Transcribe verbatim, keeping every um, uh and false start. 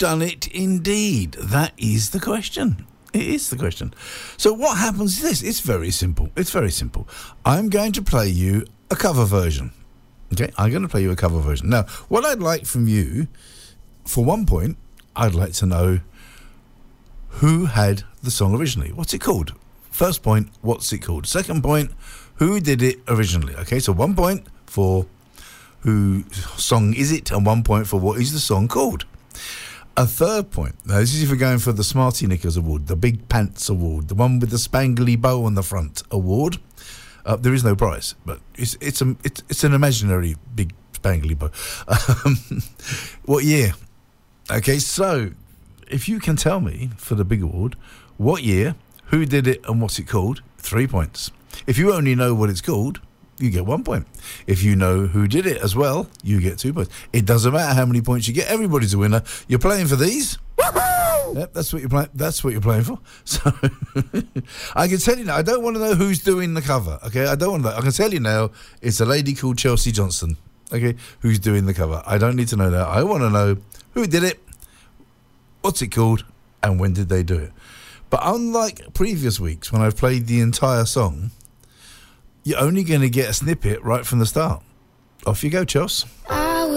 done it indeed? That is the question. It is the question. So what happens is this. It's very simple. It's very simple. I'm going to play you a cover version. Okay, I'm going to play you a cover version. Now, what I'd like from you, for one point, I'd like to know who had the song originally. What's it called? First point, what's it called? Second point, who did it originally? Okay, so one point for who song is it, and one point for what is the song called. A third point, now this is if you're going for the Smarty Knickers Award, the Big Pants Award, the one with the spangly bow on the front award. Uh, there is no prize, but it's it's a it's, it's an imaginary big spangly bow. Um, what year? Okay, so if you can tell me for the big award, what year, who did it, and what's it called? Three points. If you only know what it's called, you get one point. If you know who did it as well, you get two points. It doesn't matter how many points you get. Everybody's a winner. You're playing for these. Yep, that's what you're playing. That's what you're playing for. So I can tell you now. I don't want to know who's doing the cover. Okay, I don't want to know. I can tell you now. It's a lady called Chelsea Johnson. Okay, who's doing the cover? I don't need to know that. I want to know who did it, what's it called, and when did they do it. But unlike previous weeks when I've played the entire song, you're only going to get a snippet right from the start. Off you go, Chelsea.